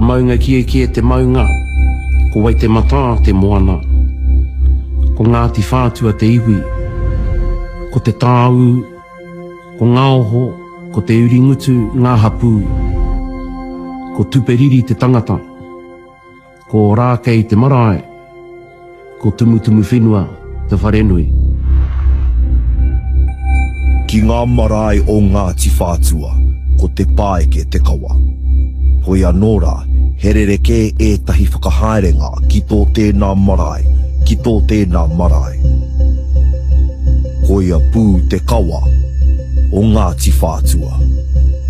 maunga kie te maunga, ko wai te mata te moana. Ko Ngāti Whātua te iwi, ko te tāu, ko ngā oho, ko te uringutu ngā hapū, ko tuperiri te tangata, ko rākei te marae, ko tumutumu whenua te wharenui. Ki ngā marae o Ngāti Whātua, ko te Paeke te kawa. Hoi anō rā, herereke ētahi whakahaerenga ki tō tēnā marae, ki tō tēnā marae. Hoi a pū te kawa o Ngāti Whātua.